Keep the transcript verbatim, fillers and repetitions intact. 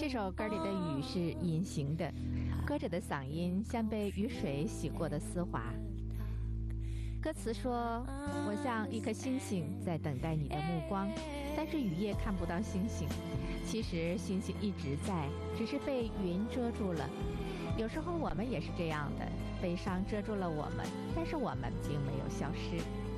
这首歌里的雨是隐形的，歌者的嗓音像被雨水洗过的丝滑。歌词说：我像一颗星星在等待你的目光，但是雨夜看不到星星。其实星星一直在，只是被云遮住了。有时候我们也是这样的，悲伤遮住了我们，但是我们并没有消失。